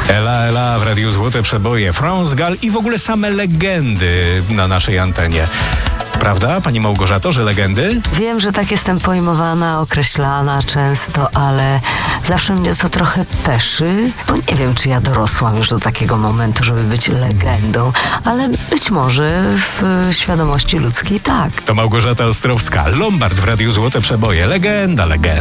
Ela, ela w Radiu Złote Przeboje, France Gall i w ogóle same legendy na naszej antenie. Prawda, pani Małgorzato, że legendy? Wiem, że tak jestem pojmowana, określana często, ale zawsze mnie to trochę peszy, bo nie wiem, czy ja dorosłam już do takiego momentu, żeby być legendą, ale być może w świadomości ludzkiej tak. To Małgorzata Ostrowska, Lombard w Radiu Złote Przeboje. Legenda, legenda.